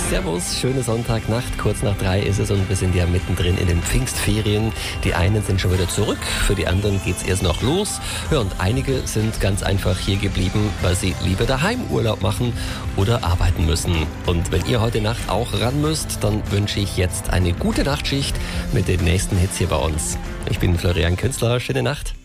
Servus, schöne Sonntagnacht, kurz nach 3 ist es und wir sind ja mittendrin in den Pfingstferien. Die einen sind schon wieder zurück, für die anderen geht's erst noch los. Ja, und einige sind ganz einfach hier geblieben, weil sie lieber daheim Urlaub machen oder arbeiten müssen. Und wenn ihr heute Nacht auch ran müsst, dann wünsche ich jetzt eine gute Nachtschicht mit den nächsten Hits hier bei uns. Ich bin Florian Künstler, schöne Nacht.